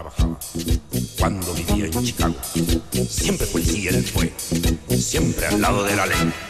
trabajaba cuando vivía en Chicago. Siempre policía él fue, siempre al lado de la ley.